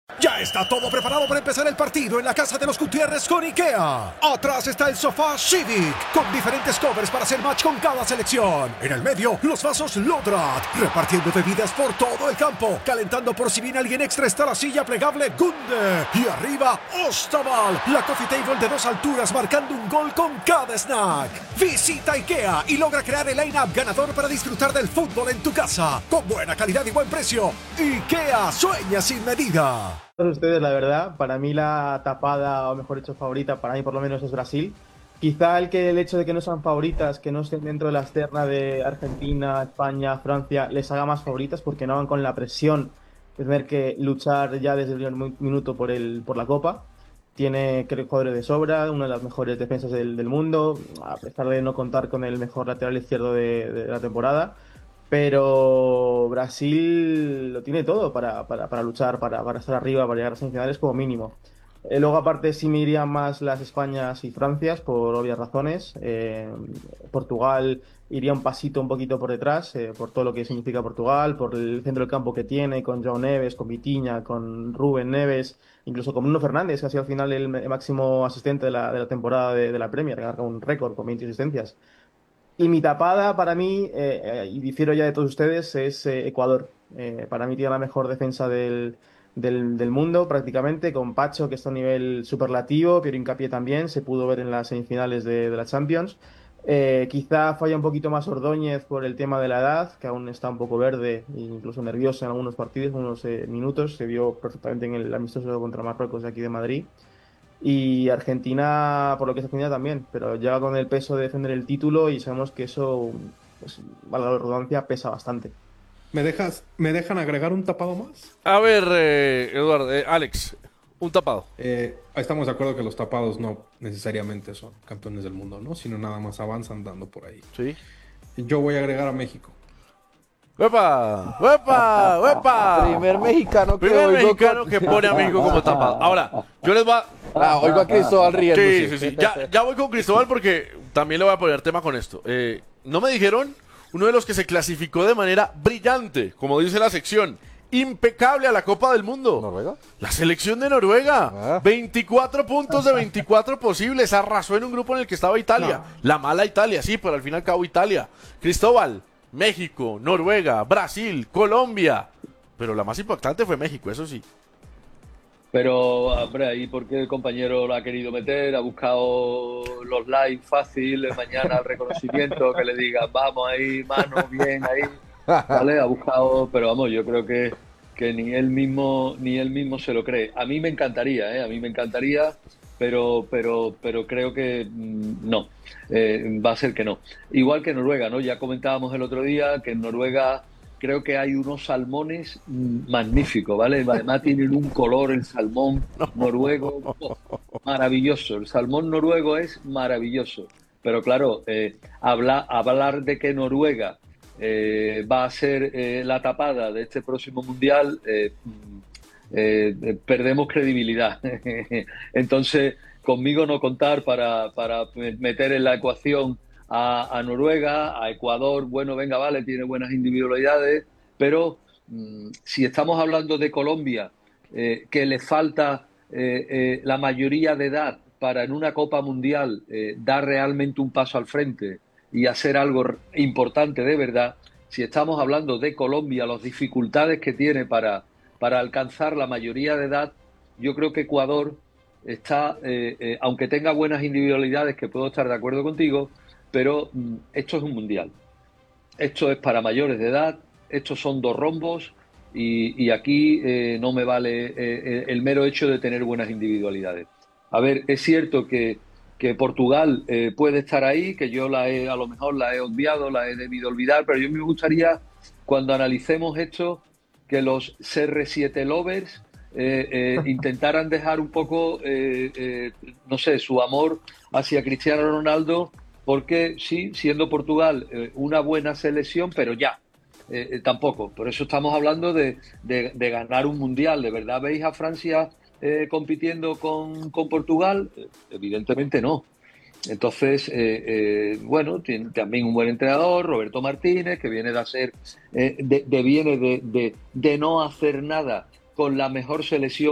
Ya está todo preparado para empezar el partido en la casa de los Gutiérrez con IKEA. Atrás está el sofá Civic, con diferentes covers para hacer match con cada selección. En el medio, los vasos Lodrat, repartiendo bebidas por todo el campo. Calentando por si viene alguien extra está la silla plegable Gunde. Y arriba, Ostaval, la coffee table de 2 alturas marcando un gol con cada snack. Visita IKEA y logra crear el line-up ganador para disfrutar del fútbol en tu casa. Con buena calidad y buen precio. IKEA sueña sin medida. Ustedes, la verdad, para mí la tapada, o mejor dicho, favorita, para mí por lo menos es Brasil. Quizá el hecho de que no sean favoritas, que no estén dentro de la externa de Argentina, España, Francia, les haga más favoritas porque no van con la presión de tener que luchar ya desde el primer minuto por la Copa. Tiene, creo, jugadores de sobra, una de las mejores defensas del mundo, a pesar de no contar con el mejor lateral izquierdo de la temporada. Pero Brasil lo tiene todo para luchar, para estar arriba, para llegar a semifinales como mínimo. Luego, aparte, sí me irían más las Españas y Francias, por obvias razones. Portugal iría un poquito por detrás, por todo lo que significa Portugal, por el centro del campo que tiene, con João Neves, con Vitinha, con Rubén Neves, incluso con Bruno Fernández, que ha sido al final el máximo asistente de la temporada de la Premier, que ha marcado un récord con 20 asistencias. Y mi tapada para mí, y difiero ya de todos ustedes, es Ecuador. Para mí tiene la mejor defensa del mundo prácticamente, con Pacho, que está a un nivel superlativo, Piero Hincapié también, se pudo ver en las semifinales de la Champions. Quizá falla un poquito más Ordóñez por el tema de la edad, que aún está un poco verde e incluso nervioso en algunos partidos, en unos minutos. Se vio perfectamente en el amistoso contra Marruecos de aquí de Madrid. Y Argentina, por lo que es Argentina también, pero llega con el peso de defender el título y sabemos que eso, pues, valga la redundancia, pesa bastante. ¿Me dejan agregar un tapado más? A ver, Eduardo, Alex, un tapado. Estamos de acuerdo que los tapados no necesariamente son campeones del mundo, ¿no? Sino nada más avanzan dando por ahí. Sí. Yo voy a agregar a México. ¡Wepa! ¡Wepa! ¡Wepa! Primer mexicano que pone a México como tapado. Ahora, yo les voy a... oigo a Cristóbal riéndose. Sí. Ya voy con Cristóbal porque también le voy a poner tema con esto. No me dijeron uno de los que se clasificó de manera brillante, como dice la sección, impecable a la Copa del Mundo. ¿Noruega? La selección de Noruega. 24 puntos de 24 posibles. Arrasó en un grupo en el que estaba Italia. No. La mala Italia, sí, pero al fin y al cabo Italia. Cristóbal, México, Noruega, Brasil, Colombia. Pero la más impactante fue México, eso sí. Pero, hombre, ahí porque el compañero lo ha querido meter, ha buscado los likes fáciles, mañana el reconocimiento, que le diga, vamos ahí, mano, bien ahí, ¿vale? Ha buscado, pero vamos, yo creo que ni él mismo se lo cree. A mí me encantaría, pero creo que no, va a ser que no. Igual que Noruega, ¿no? Ya comentábamos el otro día que en Noruega creo que hay unos salmones magníficos, ¿vale? Además tienen un color, el salmón noruego, maravilloso. El salmón noruego es maravilloso. Pero claro, hablar de que Noruega va a ser la tapada de este próximo Mundial, perdemos credibilidad. Entonces, conmigo no contar para meter en la ecuación a Noruega, a Ecuador. Bueno, venga, vale, tiene buenas individualidades, pero si estamos hablando de Colombia, que le falta la mayoría de edad para en una Copa Mundial dar realmente un paso al frente y hacer algo importante de verdad, si estamos hablando de Colombia, las dificultades que tiene para alcanzar la mayoría de edad, yo creo que Ecuador está, aunque tenga buenas individualidades, que puedo estar de acuerdo contigo, pero esto es un mundial. Esto es para mayores de edad, estos son 2 rombos y aquí no me vale el mero hecho de tener buenas individualidades. A ver, es cierto que Portugal puede estar ahí, que yo a lo mejor la he obviado, la he debido olvidar, pero yo me gustaría, cuando analicemos esto, que los CR7 lovers intentaran dejar un poco, no sé, su amor hacia Cristiano Ronaldo, porque sí, siendo Portugal una buena selección, pero ya, tampoco. Por eso estamos hablando de ganar un mundial. ¿De verdad veis a Francia compitiendo con Portugal? Evidentemente no. Entonces, bueno, tiene también un buen entrenador, Roberto Martínez, que viene de no hacer nada con la mejor selección